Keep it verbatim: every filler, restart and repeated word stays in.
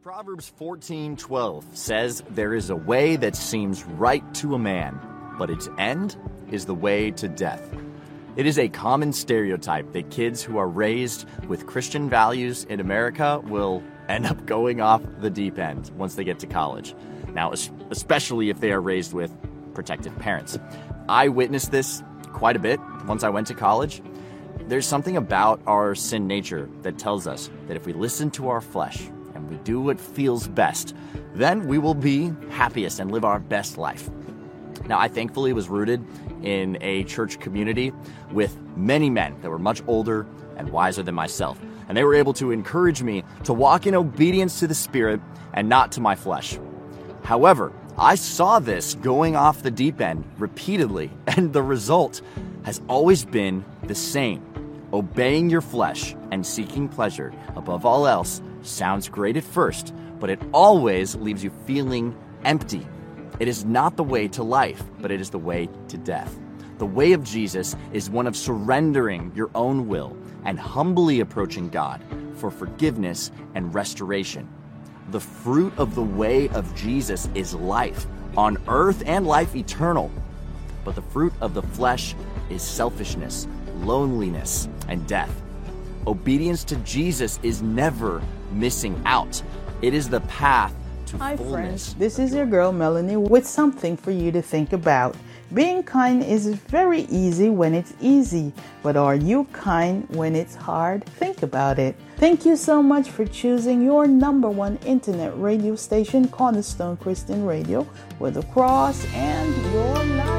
Proverbs fourteen twelve says, "There is a way that seems right to a man, but its end is the way to death." It is a common stereotype that kids who are raised with Christian values in America will end up going off the deep end once they get to college. Now, especially if they are raised with protective parents. I witnessed this quite a bit once I went to college. There's something about our sin nature that tells us that if we listen to our flesh and we do what feels best, then we will be happiest and live our best life. Now, I thankfully was rooted in a church community with many men that were much older and wiser than myself, and they were able to encourage me to walk in obedience to the Spirit and not to my flesh. However, I saw this going off the deep end repeatedly, and the result has always been the same. Obeying your flesh and seeking pleasure above all else sounds great at first, but it always leaves you feeling empty. It is not the way to life, but it is the way to death. The way of Jesus is one of surrendering your own will and humbly approaching God for forgiveness and restoration. The fruit of the way of Jesus is life on earth and life eternal. But the fruit of the flesh is selfishness, loneliness, and death. Obedience to Jesus is never missing out. It is the path to Hi fullness. friends, this is your girl Melanie with something for you to think about. Being kind is very easy when it's easy, but are you kind when it's hard? Think about it. Thank you so much for choosing your number one internet radio station, Cornerstone Christian Radio, where the cross and your